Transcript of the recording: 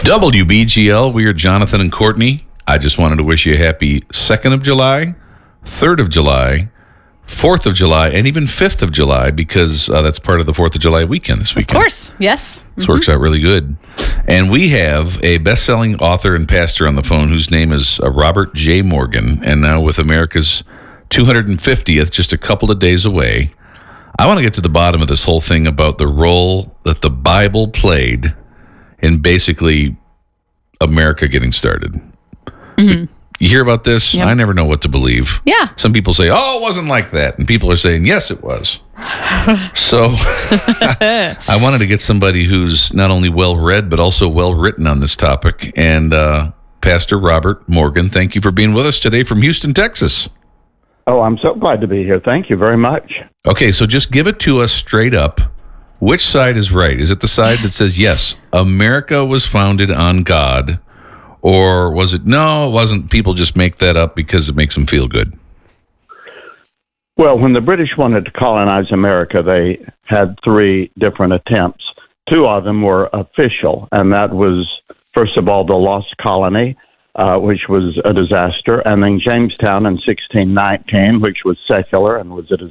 WBGL, we are Jonathan and Courtney. I just wanted to wish you a happy 2nd of July, 3rd of July, 4th of July, and even 5th of July, because that's part of the 4th of July weekend this weekend. Of course, yes. This works out really good. And we have a best-selling author and pastor on the phone whose name is Robert J. Morgan, and now with America's 250th, just a couple of days away. I want to get to the bottom of this whole thing about the role that the Bible played in basically America getting started. Mm-hmm. You hear about this? Yep. I never know what to believe. Yeah. Some people say, oh, it wasn't like that. And people are saying, yes, it was. So I wanted to get somebody who's not only well-read, but also well-written on this topic. And Pastor Robert Morgan, thank you for being with us today from Houston, Texas. Oh, I'm so glad to be here. Thank you very much. Okay, so just give it to us straight up. Which side is right? Is it the side that says, yes, America was founded on God? Or was it, no, it wasn't, people just make that up because it makes them feel good? Well, when the British wanted to colonize America, they had 3 different attempts. 2 of them were official, and that was, first of all, the Lost Colony, which was a disaster, and then Jamestown in 1619, which was secular and was a